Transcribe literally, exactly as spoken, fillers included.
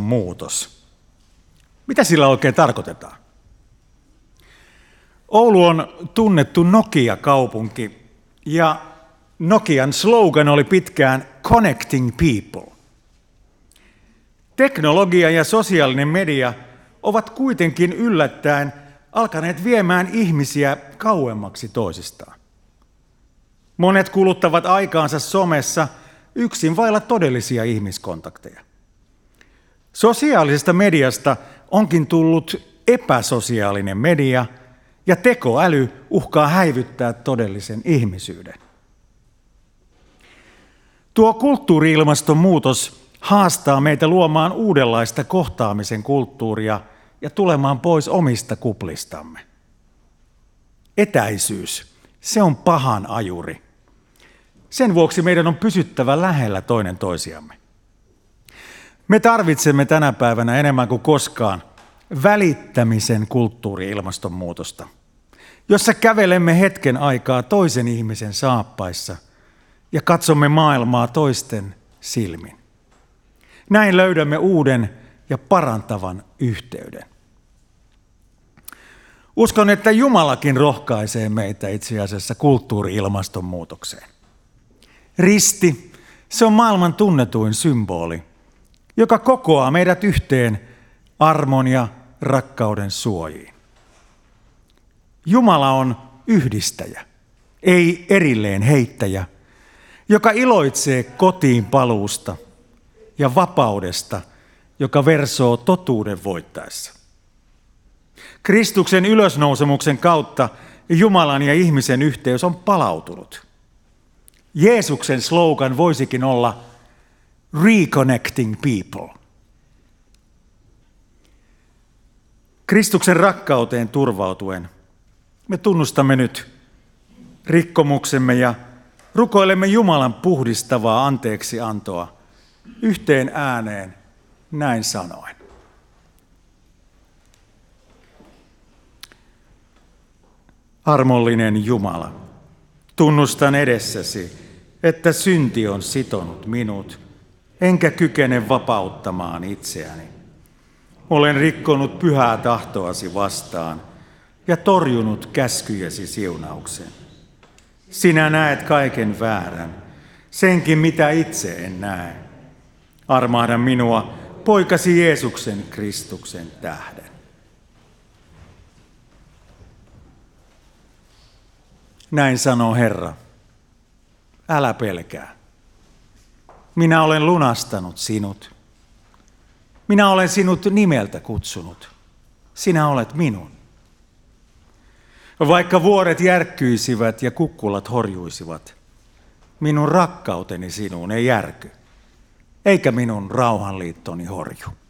ilmastonmuutos. Mitä sillä oikein tarkoitetaan? Oulu on tunnettu Nokia-kaupunki ja Nokian slogan oli pitkään Connecting People. Teknologia ja sosiaalinen media ovat kuitenkin yllättäen alkaneet viemään ihmisiä kauemmaksi toisistaan. Monet kuluttavat aikaansa somessa yksin vailla todellisia ihmiskontakteja. Sosiaalisesta mediasta onkin tullut epäsosiaalinen media, ja tekoäly uhkaa häivyttää todellisen ihmisyyden. Tuo kulttuuri-ilmastonmuutos haastaa meitä luomaan uudenlaista kohtaamisen kulttuuria ja tulemaan pois omista kuplistamme. Etäisyys, se on pahan ajuri. Sen vuoksi meidän on pysyttävä lähellä toinen toisiamme. Me tarvitsemme tänä päivänä enemmän kuin koskaan välittämisen kulttuuri-ilmastonmuutosta, jossa kävelemme hetken aikaa toisen ihmisen saappaissa ja katsomme maailmaa toisten silmin. Näin löydämme uuden ja parantavan yhteyden. Uskon, että Jumalakin rohkaisee meitä itse asiassa kulttuuri-ilmastonmuutokseen. Risti, se on maailman tunnetuin symboli, joka kokoaa meidät yhteen armon ja rakkauden suojiin. Jumala on yhdistäjä, ei erilleen heittäjä, joka iloitsee kotiin paluusta ja vapaudesta, joka versoo totuuden voittaessa. Kristuksen ylösnousemuksen kautta Jumalan ja ihmisen yhteys on palautunut. Jeesuksen slogan voisikin olla Reconnecting People. Kristuksen rakkauteen turvautuen me tunnustamme nyt rikkomuksemme ja rukoilemme Jumalan puhdistavaa anteeksiantoa yhteen ääneen näin sanoen. Armollinen Jumala, tunnustan edessäsi, että synti on sitonut minut, enkä kykene vapauttamaan itseäni. Olen rikkonut pyhää tahtoasi vastaan ja torjunut käskyjesi siunauksen. Sinä näet kaiken väärän, senkin mitä itse en näe. Armahda minua poikasi Jeesuksen Kristuksen tähden. Näin sanoo Herra. Älä pelkää. Minä olen lunastanut sinut. Minä olen sinut nimeltä kutsunut. Sinä olet minun. Vaikka vuoret järkkyisivät ja kukkulat horjuisivat, minun rakkauteni sinuun ei järky, eikä minun rauhanliittoni horju.